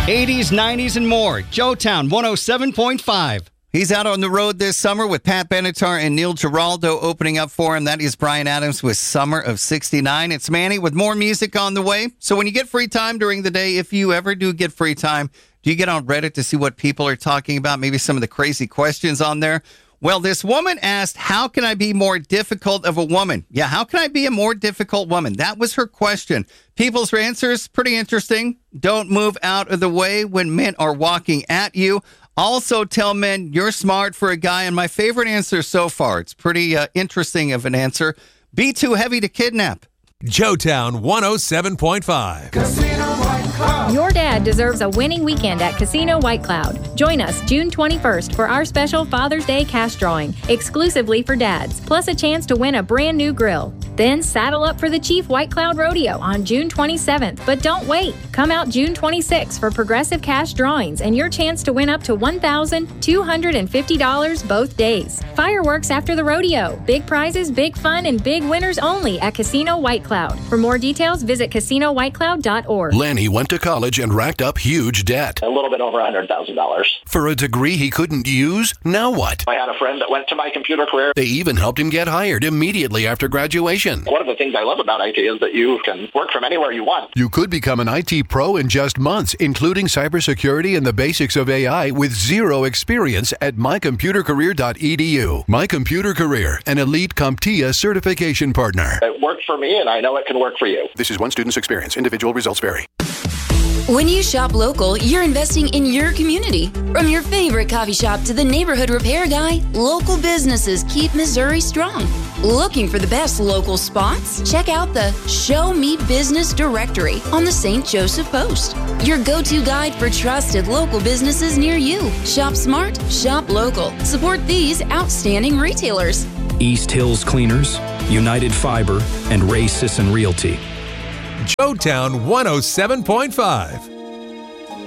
80s, 90s, and more. Joetown 107.5. He's out on the road this summer with Pat Benatar and Neil Giraldo opening up for him. That is Bryan Adams with Summer of 69. It's Manny with more music on the way. So when you get free time during the day, if you ever do get free time, do you get on Reddit to see what people are talking about? Maybe some of the crazy questions on there? Well, this woman asked, how can I be more difficult of a woman? Yeah, how can I be a more difficult woman? That was her question. People's answers, pretty interesting. Don't move out of the way when men are walking at you. Also tell men you're smart for a guy. And my favorite answer so far, it's pretty interesting of an answer. Be too heavy to kidnap. Joetown 107.5. Casino White Cloud. Your dad deserves a winning weekend at Casino White Cloud. Join us June 21st for our special Father's Day cash drawing, exclusively for dads, plus a chance to win a brand new grill. Then saddle up for the Chief White Cloud Rodeo on June 27th. But don't wait. Come out June 26th for progressive cash drawings and your chance to win up to $1,250 both days. Fireworks after the rodeo. Big prizes, big fun, and big winners only at Casino White Cloud. For more details, visit CasinoWhiteCloud.org. Lanny went to college and racked up huge debt. A little bit over $100,000. For a degree he couldn't use? Now what? I had a friend that went to My Computer Career. They even helped him get hired immediately after graduation. One of the things I love about IT is that you can work from anywhere you want. You could become an IT pro in just months, including cybersecurity and the basics of AI with zero experience at mycomputercareer.edu. My Computer Career, an elite CompTIA certification partner. It worked for me, and I know it can work for you. This is one student's experience. Individual results vary. When you shop local, you're investing in your community. From your favorite coffee shop to the neighborhood repair guy, local businesses keep Missouri strong. Looking for the best local spots? Check out the Show Me Business directory on the St. Joseph Post. Your go-to guide for trusted local businesses near you. Shop smart, shop local. Support these outstanding retailers. East Hills Cleaners, United Fiber, and Ray Sisson Realty. Joetown 107.5.